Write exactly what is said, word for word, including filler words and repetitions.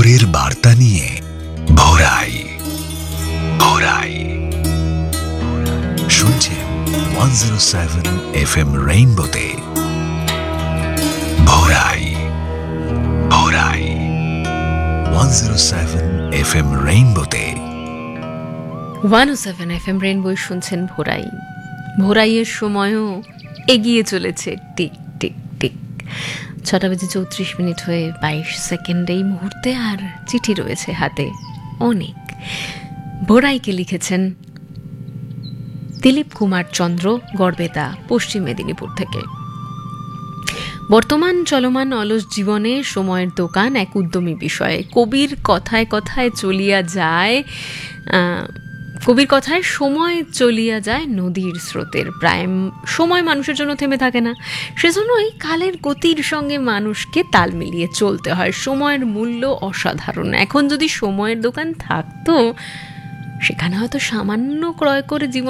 ভোরের বার্তা নিয়ে ভোরাই ভোরাই শুনছেন one zero seven F M রেইনবোতে ভোরাই ভোরাই one zero seven F M রেইনবোতে one ও সেভেন এফ এম রেইনবো শুনছেন ভোরাই। ভোরাইয়ের সময়ও এগিয়ে চলেছে টিক টিক টিক। ছটা বেজে চৌত্রিশ মিনিট হয়ে বাইশ সেকেন্ড এই মুহূর্তে, আর চিঠি রয়েছে হাতে অনেক। ভোরাইকে লিখেছেন দিলীপ কুমার চন্দ্র, গড়বেতা, পশ্চিম মেদিনীপুর থেকে। বর্তমান চলমান অলস জীবনে সময়ের দোকান এক উদ্যমী বিষয়ে। কবির কথায় কথায় চলিয়া যায় কবির কথায় সময় চলিয়া যায় নদীর স্রোতের প্রায়। সময় মানুষের জন্য থেমে থাকে না, সেজন্যই কালের গতির সঙ্গে মানুষকে তাল মিলিয়ে চলতে হয়। সময়ের মূল্য অসাধারণ। এখন যদি সময়ের দোকান থাকতো, সেখানে হয়তো সামান্য ক্রয় করে জীবন